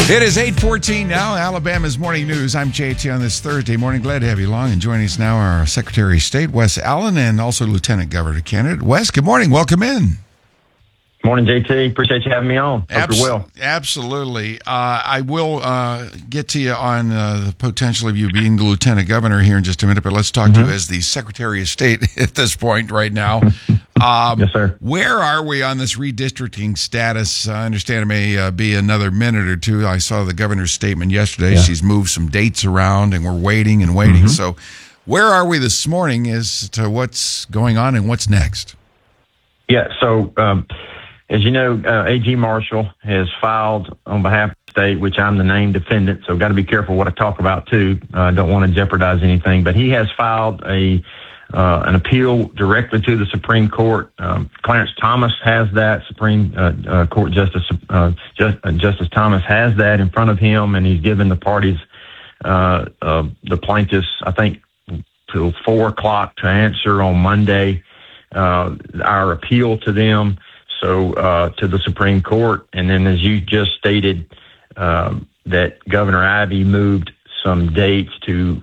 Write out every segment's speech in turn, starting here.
It is 8:14 now, Alabama's Morning News. I'm JT on this Thursday morning. Glad to have you along. And joining us now are our Secretary of State, Wes Allen, and also Lieutenant Governor candidate. Wes, good morning. Welcome in. Morning, JT. Appreciate you having me on. Hope you're well. Absolutely. I will get to you on the potential of you being the Lieutenant Governor here in just a minute, but let's talk to you as the Secretary of State at this point right now. Yes, sir. Where are we on this redistricting status? I understand it may be another minute or two. I saw the governor's statement yesterday. Yeah. She's moved some dates around, and we're waiting and waiting. So where are we this morning as to what's going on and what's next? Yeah, so as you know, A.G. Marshall has filed on behalf of the state, which I'm the named defendant, so got to be careful what I talk about, too. I don't want to jeopardize anything. But he has filed an appeal directly to the Supreme Court. Clarence Thomas has that. Supreme Court Justice Thomas has that in front of him, and he's given the parties, the plaintiffs, I think, till 4 o'clock to answer on Monday our appeal to them. So to the Supreme Court, and then as you just stated, that Governor Ivey moved some dates to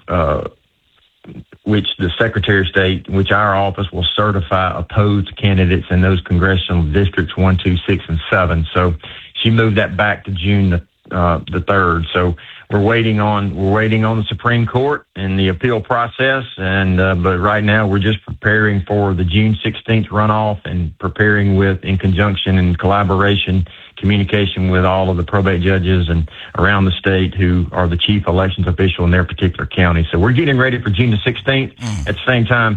which the Secretary of State, which our office will certify opposed candidates in those congressional districts 1, 2, 6, and 7. So she moved that back to June the 3rd. So we're waiting on the Supreme Court and the appeal process, and but right now we're just preparing for the June 16th runoff and preparing in conjunction and collaboration, communication with all of the probate judges and around the state who are the chief elections official in their particular county. So we're getting ready for June the 16th. At the same time,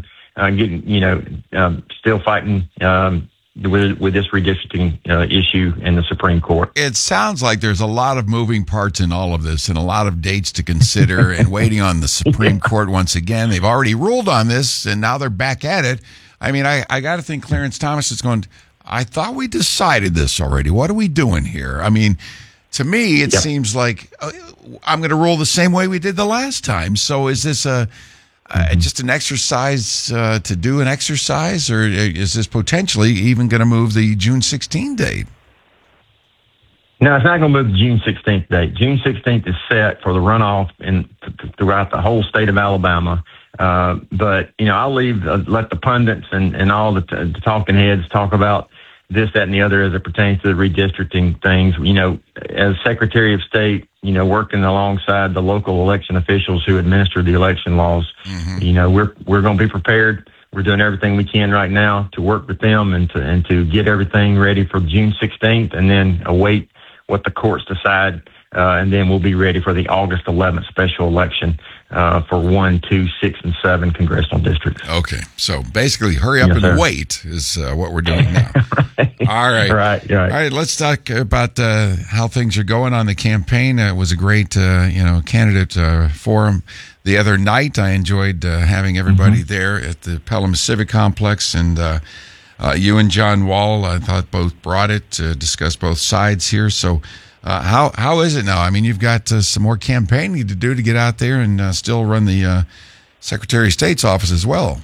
still fighting with this redistricting issue in the Supreme Court. It sounds like there's a lot of moving parts in all of this and a lot of dates to consider and waiting on the Supreme Court once again. They've already ruled on this, and now they're back at it. I mean, I got to think Clarence Thomas is going, I thought we decided this already. What are we doing here? I mean, to me, it seems like I'm going to rule the same way we did the last time. So is this just an exercise to do an exercise, or is this potentially even going to move the June 16th date? No, it's not going to move the June 16th date. June 16th is set for the runoff throughout the whole state of Alabama. But, I'll let the pundits and all the talking heads talk about this, that, and the other as it pertains to the redistricting things. As Secretary of State, working alongside the local election officials who administer the election laws, we're going to be prepared. We're doing everything we can right now to work with them and to get everything ready for June 16th, and then await what the courts decide. And then we'll be ready for the August 11th special election for 1, 2, 6, and 7 congressional districts. Okay. So basically, hurry up and wait is what we're doing now. Right. All right. Right. All right. Let's talk about how things are going on the campaign. It was a great, candidate forum the other night. I enjoyed having everybody there at the Pelham Civic Complex, and you and John Wall, I thought, both brought it to discuss both sides here. So how is it now? I mean, you've got some more campaigning to do to get out there and still run the Secretary of State's office as well.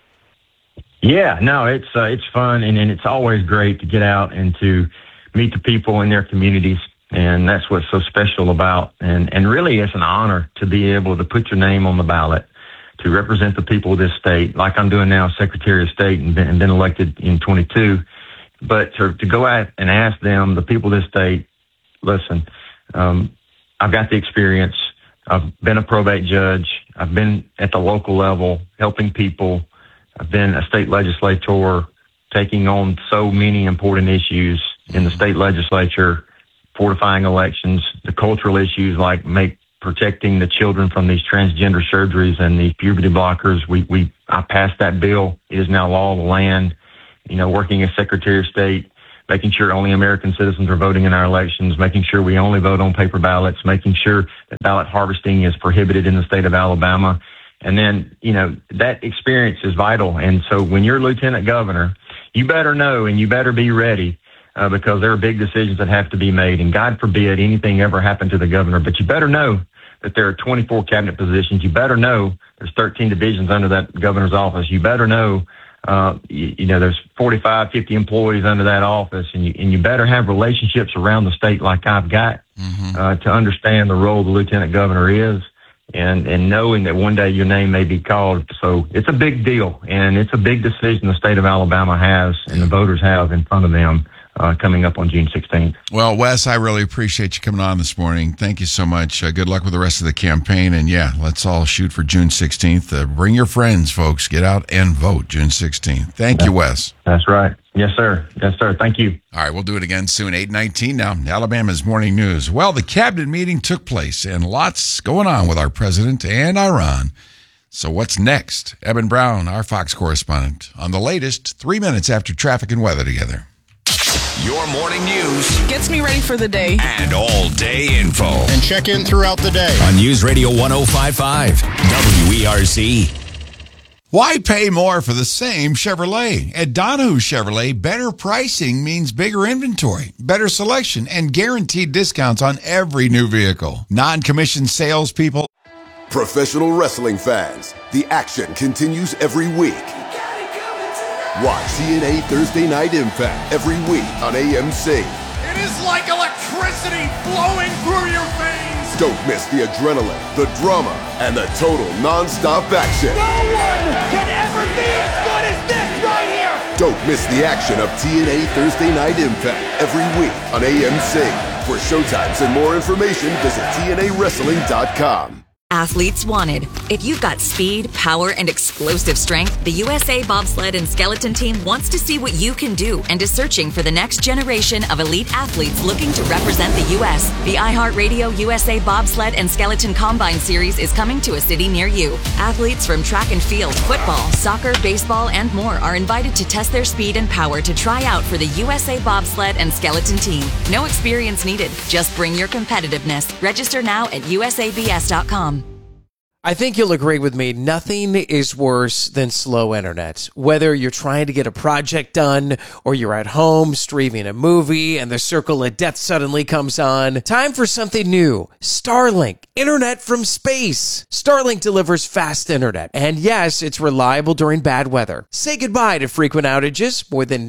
Yeah, no, it's fun, and it's always great to get out and to meet the people in their communities, and that's what's so special about. And really, it's an honor to be able to put your name on the ballot to represent the people of this state, like I'm doing now, Secretary of State, and been elected in 22. But to go out and ask them, the people of this state, listen, I've got the experience. I've been a probate judge. I've been at the local level helping people. I've been a state legislator, taking on so many important issues in the state legislature, fortifying elections, the cultural issues like protecting the children from these transgender surgeries and these puberty blockers. I passed that bill. It is now law of the land. Working as Secretary of State, making sure only American citizens are voting in our elections, making sure we only vote on paper ballots, making sure that ballot harvesting is prohibited in the state of Alabama. And then, that experience is vital. And so when you're Lieutenant Governor, you better know and you better be ready because there are big decisions that have to be made. And God forbid anything ever happen to the governor. But you better know that there are 24 cabinet positions. You better know there's 13 divisions under that governor's office. You better know there's 45, 50 employees under that office, and you better have relationships around the state like I've got to understand the role the lieutenant governor is, and knowing that one day your name may be called. So it's a big deal, and it's a big decision the state of Alabama has and the voters have in front of them coming up on June 16th. Well, Wes, I really appreciate you coming on this morning. Thank you so much. Good luck with the rest of the campaign. And yeah, let's all shoot for June 16th. Bring your friends, folks. Get out and vote June 16th. Thank you, Wes. That's right. Yes, sir. Yes, sir. Thank you. All right, we'll do it again soon. 8:19 now. Alabama's morning news. Well, the cabinet meeting took place and lots going on with our president and Iran. So what's next? Eben Brown, our Fox correspondent, on the latest 3 minutes after traffic and weather together. Your morning news gets me ready for the day and all-day info. And check in throughout the day on News Radio 105.5 WERC. Why pay more for the same Chevrolet? At Donahue Chevrolet, better pricing means bigger inventory, better selection, and guaranteed discounts on every new vehicle. Non-commissioned salespeople. Professional wrestling fans, the action continues every week. Watch TNA Thursday Night Impact every week on AMC. It is like electricity flowing through your veins. Don't miss the adrenaline, the drama, and the total non-stop action. No one can ever be as good as this right here. Don't miss the action of TNA Thursday Night Impact every week on AMC. For showtimes and more information, visit TNAWrestling.com. Athletes wanted. If you've got speed, power, and explosive strength, the USA Bobsled and Skeleton Team wants to see what you can do and is searching for the next generation of elite athletes looking to represent the U.S. The iHeartRadio USA Bobsled and Skeleton Combine Series is coming to a city near you. Athletes from track and field, football, soccer, baseball, and more are invited to test their speed and power to try out for the USA Bobsled and Skeleton Team. No experience needed. Just bring your competitiveness. Register now at usabs.com. I think you'll agree with me, nothing is worse than slow internet. Whether you're trying to get a project done or you're at home streaming a movie and the circle of death suddenly comes on, time for something new. Starlink, internet from space. Starlink delivers fast internet. And yes, it's reliable during bad weather. Say goodbye to frequent outages, more than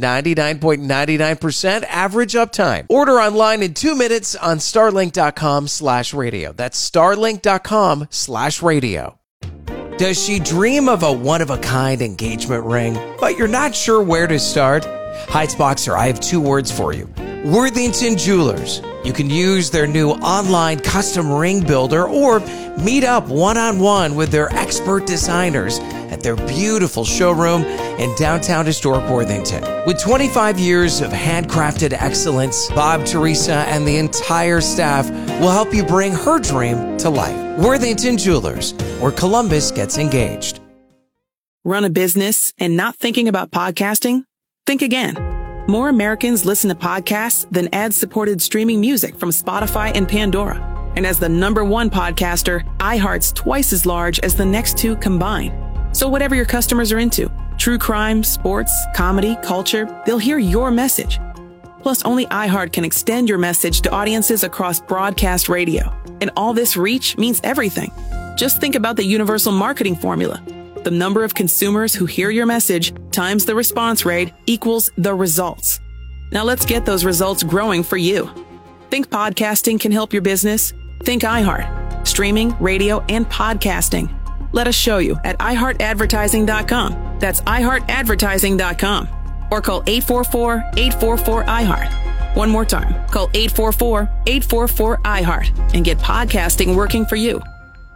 99.99% average uptime. Order online in 2 minutes on starlink.com/radio. That's starlink.com/radio. Does she dream of a one-of-a-kind engagement ring, but you're not sure where to start? Heights Boxer, I have 2 words for you. Worthington Jewelers. You can use their new online custom ring builder or meet up one-on-one with their expert designers at their beautiful showroom in downtown historic Worthington. With 25 years of handcrafted excellence, Bob, Teresa, and the entire staff will help you bring her dream to life. Worthington Jewelers, where Columbus gets engaged. Run a business and not thinking about podcasting? Think again. More Americans listen to podcasts than ad-supported streaming music from Spotify and Pandora. And as the #1 podcaster, iHeart's twice as large as the next 2 combined. So whatever your customers are into, true crime, sports, comedy, culture, they'll hear your message. Plus, only iHeart can extend your message to audiences across broadcast radio. And all this reach means everything. Just think about the universal marketing formula. The number of consumers who hear your message times the response rate equals the results. Now let's get those results growing for you. Think podcasting can help your business? Think iHeart. Streaming, radio, and podcasting. Let us show you at iHeartAdvertising.com. That's iHeartAdvertising.com. Or call 844-844-iHeart. One more time. Call 844-844-iHeart and get podcasting working for you.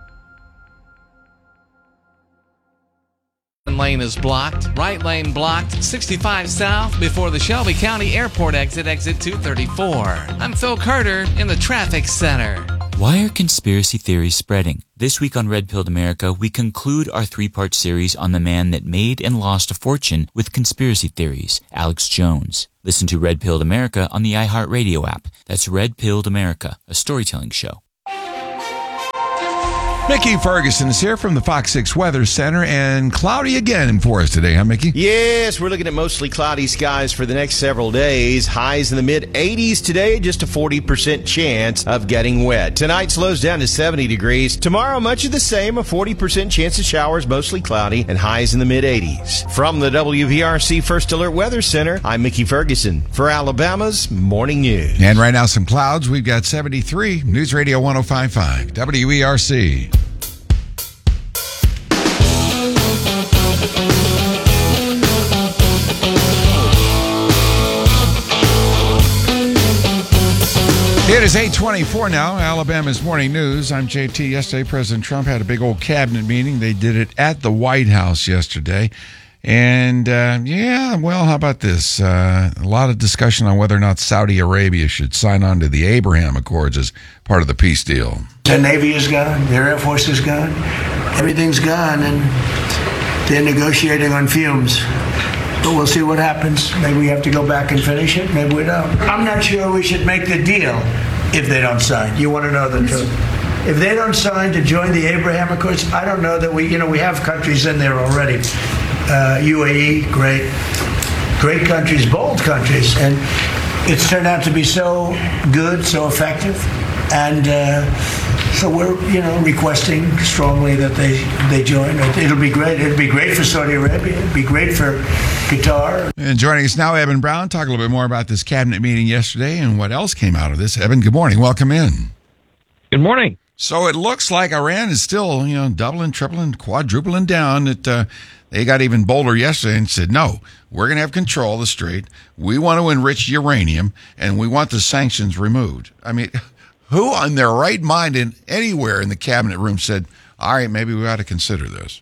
Lane is blocked. Right lane blocked. 65 south before the Shelby County Airport exit 234. I'm Phil Carter in the traffic center. Why are conspiracy theories spreading? This week on Red Pilled America, we conclude our 3-part series on the man that made and lost a fortune with conspiracy theories, Alex Jones. Listen to Red Pilled America on the iHeartRadio app. That's Red Pilled America, a storytelling show. Mickey Ferguson is here from the Fox 6 Weather Center, and cloudy again for us today, huh, Mickey? Yes, we're looking at mostly cloudy skies for the next several days. Highs in the mid-80s today, just a 40% chance of getting wet. Tonight slows down to 70 degrees. Tomorrow, much of the same, a 40% chance of showers, mostly cloudy, and highs in the mid-80s. From the WVRC First Alert Weather Center, I'm Mickey Ferguson for Alabama's Morning News. And right now, some clouds. We've got 73. News Radio 105.5, WERC. It is 8:24 now, Alabama's Morning News. I'm JT. Yesterday, President Trump had a big old cabinet meeting. They did it at the White House yesterday. And, how about this? A lot of discussion on whether or not Saudi Arabia should sign on to the Abraham Accords as part of the peace deal. Their Navy is gone. Their Air Force is gone. Everything's gone, and they're negotiating on fumes. But we'll see what happens. Maybe we have to go back and finish it. Maybe we don't. I'm not sure we should make the deal if they don't sign. You want to know the truth. If they don't sign to join the Abraham Accords, I don't know that we have countries in there already. UAE, great countries, bold countries. And it's turned out to be so good, so effective. And so we're, requesting strongly that they join. It'll be great. It'll be great for Saudi Arabia. It'll be great for Qatar. And joining us now, Eben Brown, talk a little bit more about this cabinet meeting yesterday and what else came out of this. Eben, good morning. Welcome in. Good morning. So it looks like Iran is still, doubling, tripling, quadrupling down. They got even bolder yesterday and said, no, we're going to have control of the strait. We want to enrich uranium, and we want the sanctions removed. I mean, who on their right mind and anywhere in the cabinet room said, all right, maybe we ought to consider this?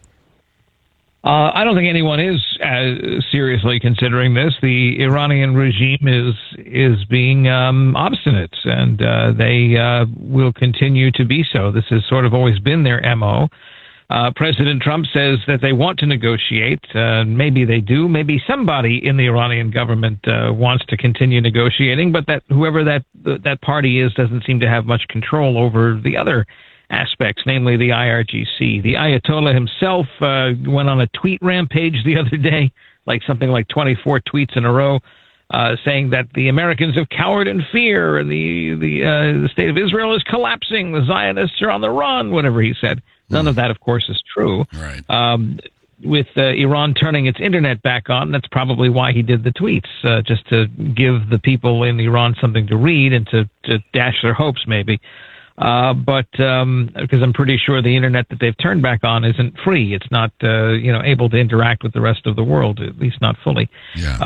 I don't think anyone is seriously considering this. The Iranian regime is being obstinate, and they will continue to be so. This has sort of always been their MO. President Trump says that they want to negotiate. Maybe they do. Maybe somebody in the Iranian government wants to continue negotiating, but that whoever that party is doesn't seem to have much control over the other aspects, namely the IRGC. The Ayatollah himself went on a tweet rampage the other day, something like 24 tweets in a row, saying that the Americans have cowered in fear, and the state of Israel is collapsing, the Zionists are on the run, whatever he said. None of that, of course, is true. Right. With Iran turning its internet back on, that's probably why he did the tweets, just to give the people in Iran something to read and to dash their hopes, maybe. But because I'm pretty sure the internet that they've turned back on isn't free. It's not, able to interact with the rest of the world, at least not fully. Yeah.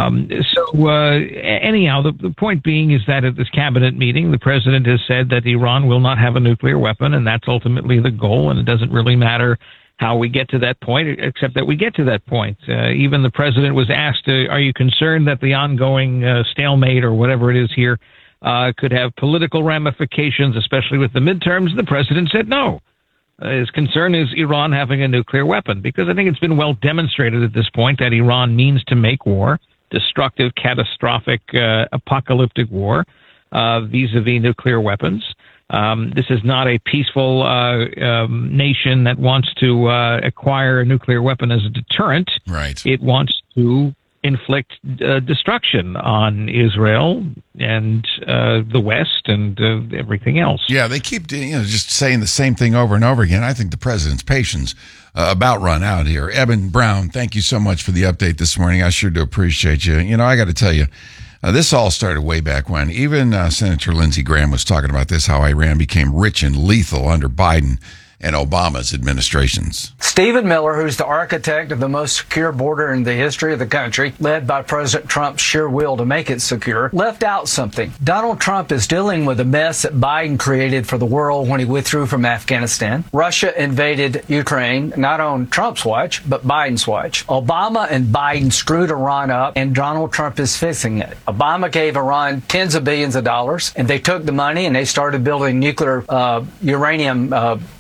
Anyhow, the point being is that at this cabinet meeting, the president has said that Iran will not have a nuclear weapon, and that's ultimately the goal, and it doesn't really matter how we get to that point, except that we get to that point. Even the president was asked, are you concerned that the ongoing stalemate or whatever it is here could have political ramifications, especially with the midterms? The president said no. His concern is Iran having a nuclear weapon, because I think it's been well demonstrated at this point that Iran means to make war, destructive, catastrophic, apocalyptic war, vis-a-vis nuclear weapons. This is not a peaceful nation that wants to acquire a nuclear weapon as a deterrent. Right. It wants to inflict destruction on Israel and the West and everything else. Yeah, they keep just saying the same thing over and over again. I think the president's patience about run out here. Eben Brown, thank you so much for the update this morning. I sure do appreciate you. I got to tell you, this all started way back when. Even Senator Lindsey Graham was talking about this, how Iran became rich and lethal under Biden and Obama's administrations. Stephen Miller, who's the architect of the most secure border in the history of the country, led by President Trump's sheer will to make it secure, left out something. Donald Trump is dealing with a mess that Biden created for the world when he withdrew from Afghanistan. Russia invaded Ukraine, not on Trump's watch, but Biden's watch. Obama and Biden screwed Iran up, and Donald Trump is fixing it. Obama gave Iran tens of billions of dollars, and they took the money and they started building nuclear uranium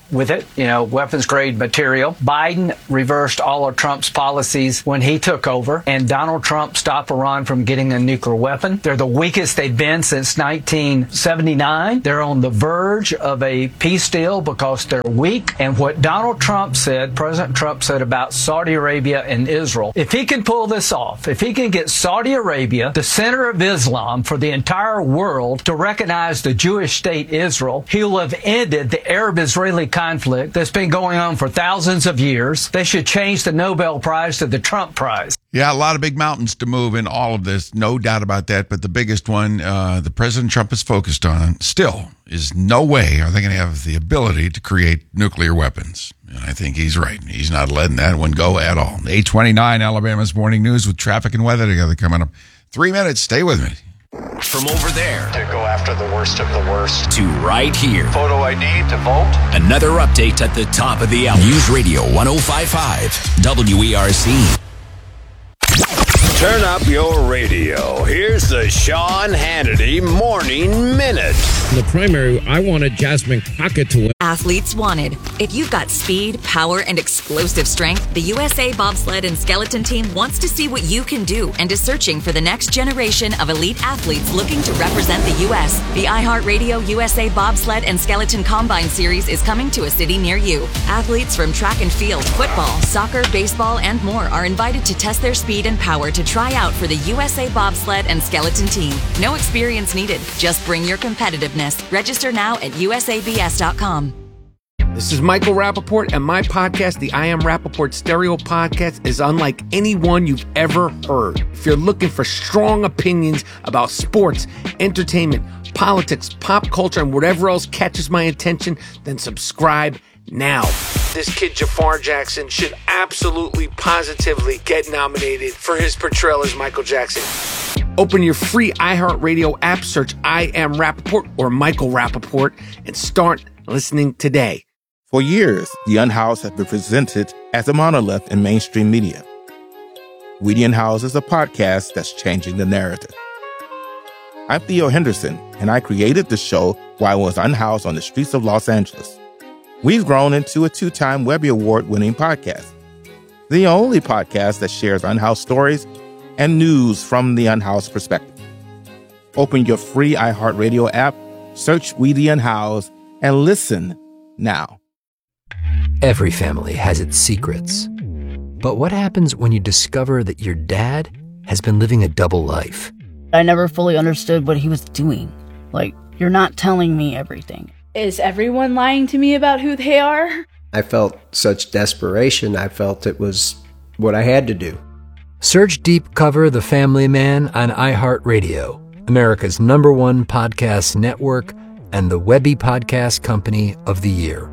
with it, weapons grade material. Biden reversed all of Trump's policies when he took over, and Donald Trump stopped Iran from getting a nuclear weapon. They're the weakest they've been since 1979. They're on the verge of a peace deal because they're weak. And what President Trump said about Saudi Arabia and Israel, if he can pull this off, if he can get Saudi Arabia, the center of Islam for the entire world, to recognize the Jewish state Israel, he'll have ended the Arab-Israeli conflict that's been going on for thousands of years. They should change the Nobel Prize to the Trump Prize. Yeah, a lot of big mountains to move in all of this, no doubt about that. But the biggest one the President Trump is focused on still is no way are they going to have the ability to create nuclear weapons. And I think he's right. He's not letting that one go at all. 8:29 Alabama's Morning News with traffic and weather together coming up. 3 minutes. Stay with me. From over there To go after the worst of the worst. to right here. Photo ID to vote. Another update at the top of the hour. News Radio 105.5 WERC. Turn up your radio. Here's the Sean Hannity Morning Minute. In the primary, I wanted Jasmine Crockett to win. Athletes wanted. If you've got speed, power, and explosive strength, the USA Bobsled and Skeleton Team wants to see what you can do and is searching for the next generation of elite athletes looking to represent the U.S. The iHeartRadio USA Bobsled and Skeleton Combine Series is coming to a city near you. Athletes from track and field, football, soccer, baseball, and more are invited to test their speed and power to try out for the USA Bobsled and Skeleton Team. No experience needed. Just bring your competitiveness. Register now at usabs.com. This is Michael Rappaport, and my podcast, the I Am Rappaport Stereo Podcast, is unlike any one you've ever heard. If you're looking for strong opinions about sports, entertainment, politics, pop culture, and whatever else catches my attention, then subscribe now. This kid, Jafar Jackson, should absolutely, positively get nominated for his portrayal as Michael Jackson. Open your free iHeartRadio app, search I Am Rappaport or Michael Rappaport, and start listening today. For years, The Unhoused has been presented as a monolith in mainstream media. We The Unhoused is a podcast that's changing the narrative. I'm Theo Henderson, and I created the show while I was unhoused on the streets of Los Angeles. We've grown into a 2-time Webby Award-winning podcast, the only podcast that shares unhoused stories and news from the unhoused perspective. Open your free iHeartRadio app, search We The Unhoused, and listen now. Every family has its secrets. But what happens when you discover that your dad has been living a double life? I never fully understood what he was doing. Like, you're not telling me everything. Is everyone lying to me about who they are? I felt such desperation. I felt it was what I had to do. Search Deep Cover The Family Man on iHeartRadio, America's #1 podcast network and the Webby Podcast Company of the Year.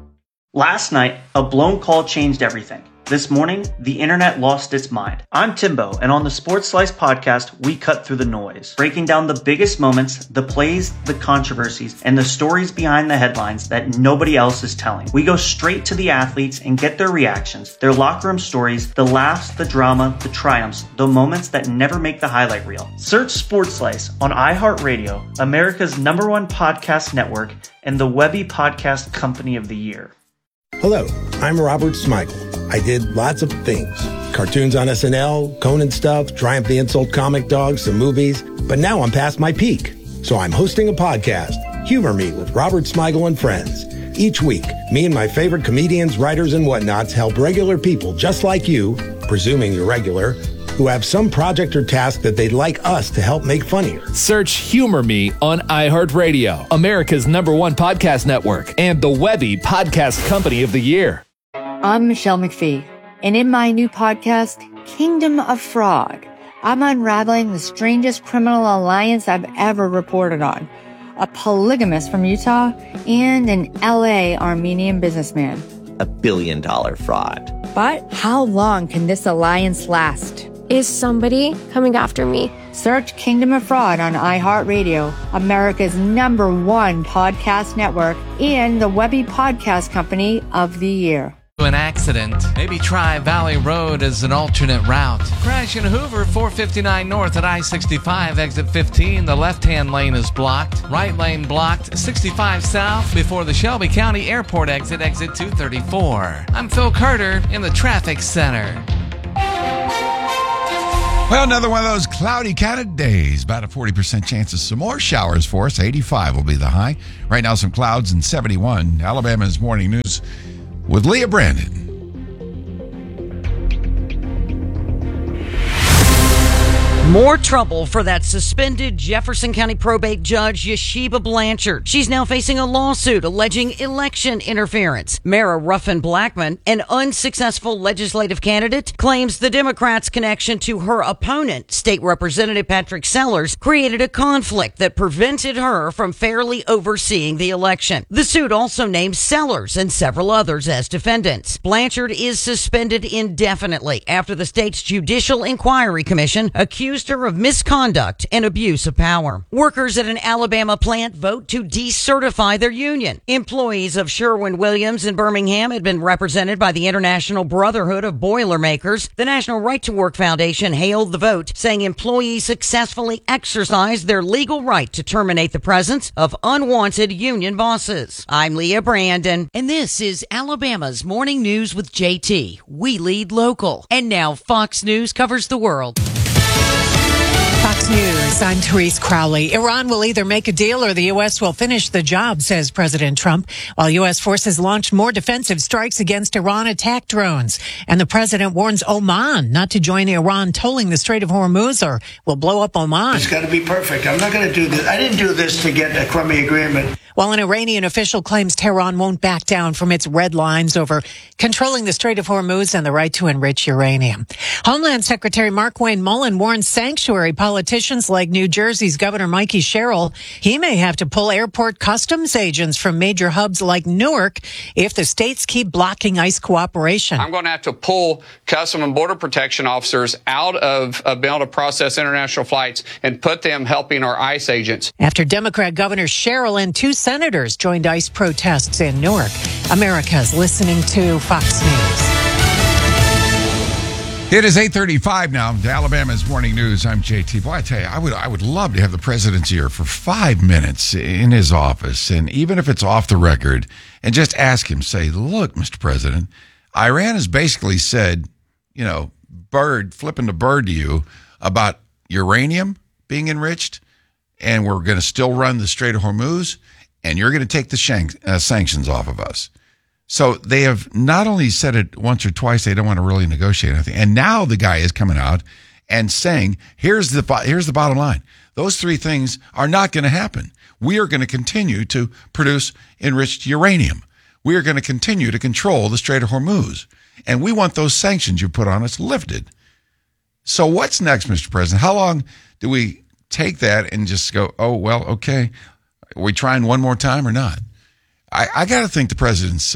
Last night, a blown call changed everything. This morning, the internet lost its mind. I'm Timbo, and on the Sports Slice podcast, we cut through the noise, breaking down the biggest moments, the plays, the controversies, and the stories behind the headlines that nobody else is telling. We go straight to the athletes and get their reactions, their locker room stories, the laughs, the drama, the triumphs, the moments that never make the highlight reel. Search Sports Slice on iHeartRadio, America's #1 podcast network, and the Webby Podcast Company of the Year. Hello, I'm Robert Smigel. I did lots of things. Cartoons on SNL, Conan stuff, Triumph the Insult Comic Dog, some movies. But now I'm past my peak. So I'm hosting a podcast, Humor Me with Robert Smigel and Friends. Each week, me and my favorite comedians, writers, and whatnots help regular people just like you, presuming you're regular, who have some project or task that they'd like us to help make funnier. Search Humor Me on iHeartRadio, America's #1 podcast network, and the Webby Podcast Company of the Year. I'm Michelle McPhee, and in my new podcast, Kingdom of Frog, I'm unraveling the strangest criminal alliance I've ever reported on. A polygamist from Utah and an LA Armenian businessman. $1 billion fraud. But how long can this alliance last? Is somebody coming after me? Search Kingdom of Fraud on iHeartRadio, America's #1 podcast network, and the Webby Podcast Company of the Year. An accident. Maybe try Valley Road as an alternate route. Crash in Hoover, 459 north at I-65, exit 15. The left-hand lane is blocked. Right lane blocked. 65 south before the Shelby County Airport exit, exit 234. I'm Phil Carter in the traffic center. Well, another one of those cloudy kind of days. About a 40% chance of some more showers for us. 85 will be the high. Right now, some clouds and 71. Alabama's Morning News with Leah Brandon. More trouble for that suspended Jefferson County probate judge, Yeshiba Blanchard. She's now facing a lawsuit alleging election interference. Mara Ruffin-Blackman, an unsuccessful legislative candidate, claims the Democrats' connection to her opponent, State Representative Patrick Sellers, created a conflict that prevented her from fairly overseeing the election. The suit also names Sellers and several others as defendants. Blanchard is suspended indefinitely after the state's Judicial Inquiry Commission accused her of misconduct and abuse of power. Workers at an Alabama plant vote to decertify their union. Employees of Sherwin-Williams in Birmingham had been represented by the International Brotherhood of Boilermakers. The National Right to Work Foundation hailed the vote, saying employees successfully exercised their legal right to terminate the presence of unwanted union bosses. I'm Leah Brandon, and this is Alabama's Morning News with JT. We lead local. And now Fox News covers the world. Fox News, I'm Therese Crowley. Iran will either make a deal or the U.S. will finish the job, says President Trump, while U.S. forces launch more defensive strikes against Iran attack drones. And the president warns Oman not to join Iran tolling the Strait of Hormuz or will blow up Oman. It's got to be perfect. I'm not going to do this. I didn't do this to get a crummy agreement. While an Iranian official claims Tehran won't back down from its red lines over controlling the Strait of Hormuz and the right to enrich uranium. Homeland Secretary Markwayne Mullin warns sanctuary politicians like New Jersey's Governor Mikey Sherrill he may have to pull airport customs agents from major hubs like Newark if the states keep blocking ICE cooperation. I'm going to have to pull Customs and Border Protection officers out of being able to process international flights and put them helping our ICE agents. After Democrat Governor Sherrill and two senators joined ICE protests in Newark. America's listening to Fox News. It is 8:35 now. To Alabama's Morning News. I'm JT. Boy, I tell you, I would love to have the president's ear for 5 minutes in his office, and even if it's off the record, and just ask him, say, look, Mr. President, Iran has basically said, flipping the bird to you about uranium being enriched, and we're going to still run the Strait of Hormuz, and you're going to take the sanctions off of us. So they have not only said it once or twice, they don't want to really negotiate anything. And now the guy is coming out and saying, here's the bottom line. Those three things are not going to happen. We are going to continue to produce enriched uranium. We are going to continue to control the Strait of Hormuz. And we want those sanctions you put on us lifted. So what's next, Mr. President? How long do we take that and just go, oh, well, okay, are we trying one more time or not? I got to think the president's,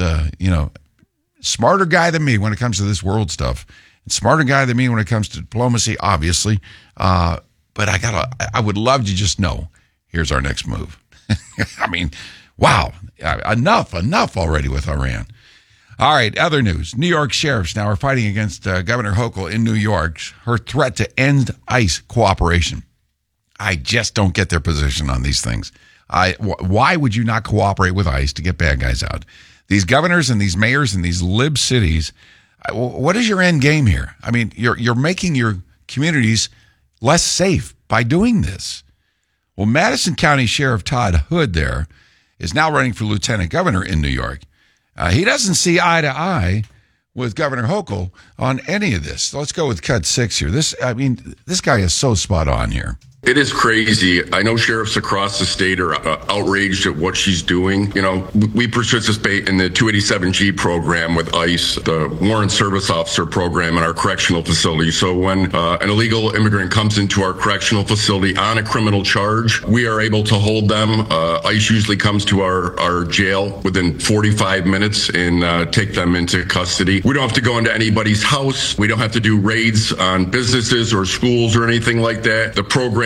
smarter guy than me when it comes to this world stuff. And smarter guy than me when it comes to diplomacy, obviously. But I would love to just know, here's our next move. I mean, wow, enough already with Iran. All right, other news. New York sheriffs now are fighting against Governor Hochul in New York, her threat to end ICE cooperation. I just don't get their position on these things. Why would you not cooperate with ICE to get bad guys out? These governors and these mayors and these lib cities, what is your end game here? I mean, you're making your communities less safe by doing this. Well, Madison County Sheriff Todd Hood there is now running for lieutenant governor in New York. He doesn't see eye to eye with Governor Hochul on any of this. Let's go with cut 6 here. This guy is so spot on here. It is crazy. I know sheriffs across the state are outraged at what she's doing. We participate in the 287G program with ICE, the Warrant Service Officer program in our correctional facility. So when an illegal immigrant comes into our correctional facility on a criminal charge, we are able to hold them. ICE usually comes to our jail within 45 minutes and take them into custody. We don't have to go into anybody's house. We don't have to do raids on businesses or schools or anything like that. The program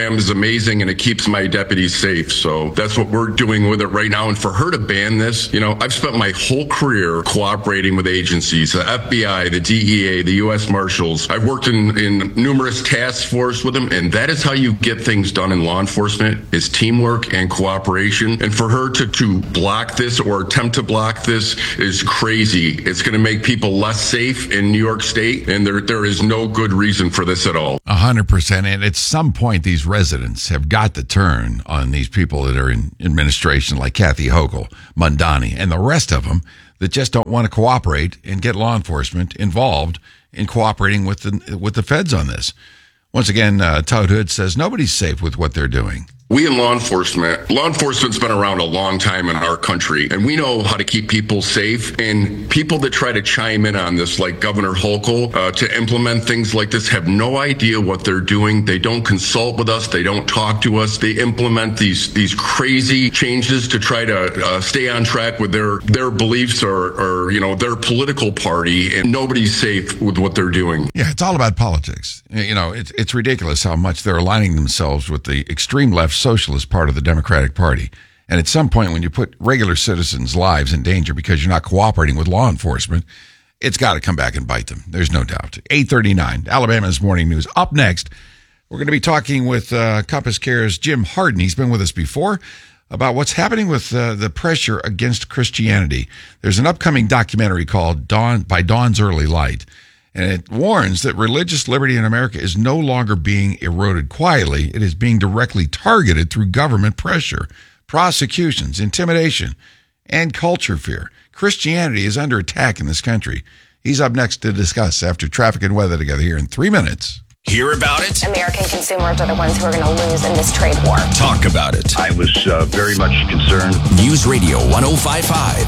program is amazing and it keeps my deputies safe. So that's what we're doing with it right now. And for her to ban this, I've spent my whole career cooperating with agencies, the FBI, the DEA, the U.S. Marshals. I've worked in numerous task force with them, and that is how you get things done in law enforcement, is teamwork and cooperation. And for her to block this or attempt to block this is crazy. It's going to make people less safe in New York State, and there is no good reason for this at all. 100%. And at some point, these residents have got to turn on these people that are in administration, like Kathy Hochul, Mondani, and the rest of them that just don't want to cooperate and get law enforcement involved in cooperating with the feds on this. Once again, Todd Hood says nobody's safe with what they're doing. We in law enforcement's been around a long time in our country, and we know how to keep people safe. And people that try to chime in on this, like Governor Hochul, to implement things like this, have no idea what they're doing. They don't consult with us. They don't talk to us. They implement these crazy changes to try to stay on track with their beliefs or their political party, and nobody's safe with what they're doing. Yeah, it's all about politics. It's ridiculous how much they're aligning themselves with the extreme left socialist part of the Democratic Party. And at some point, when you put regular citizens' lives in danger because you're not cooperating with law enforcement, it's got to come back and bite them. There's no doubt. 8:39, Alabama's Morning News. Up next, we're going to be talking with Compass Care's Jim Harden. He's been with us before about what's happening with the pressure against Christianity. There's an upcoming documentary called By Dawn's Early Light. And it warns that religious liberty in America is no longer being eroded quietly. It is being directly targeted through government pressure, prosecutions, intimidation, and culture fear. Christianity is under attack in this country. He's up next to discuss after traffic and weather together here in 3 minutes. Hear about it? American consumers are the ones who are going to lose in this trade war. Talk about it. I was very much concerned. News Radio 105.5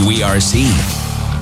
WERC.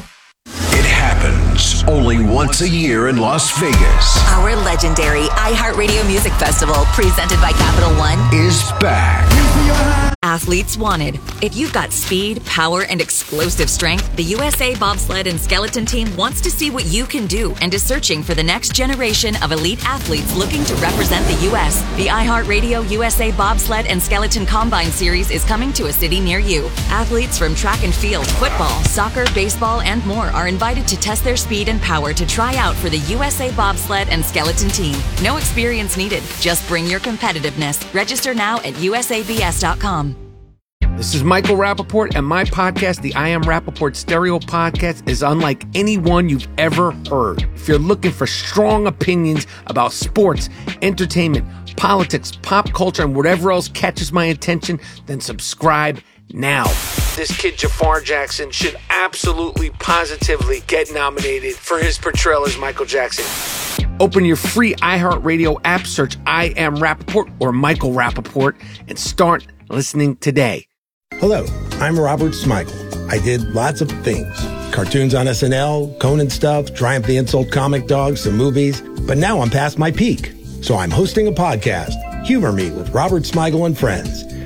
It happens only once a year in Las Vegas. Our legendary iHeartRadio Music Festival, presented by Capital One, is back. Athletes wanted. If you've got speed, power, and explosive strength, the USA Bobsled and Skeleton Team wants to see what you can do and is searching for the next generation of elite athletes looking to represent the U.S. The iHeartRadio USA Bobsled and Skeleton Combine Series is coming to a city near you. Athletes from track and field, football, soccer, baseball, and more are invited to test their speed and power to try out for the USA Bobsled and Skeleton Team. No experience needed. Just bring your competitiveness. Register now at usabs.com. This is Michael Rappaport, and my podcast, the I Am Rappaport Stereo Podcast, is unlike any one you've ever heard. If you're looking for strong opinions about sports, entertainment, politics, pop culture, and whatever else catches my attention, then subscribe now. This kid Jafar Jackson should absolutely, positively get nominated for his portrayal as Michael Jackson. Open your free iHeartRadio app, search I Am Rappaport or Michael Rappaport, and start listening today. Hello, I'm Robert Smigel. I did lots of things. Cartoons on SNL, Conan stuff, Triumph the Insult comic dogs, some movies. But now I'm past my peak. So I'm hosting a podcast, Humor Me with Robert Smigel and Friends.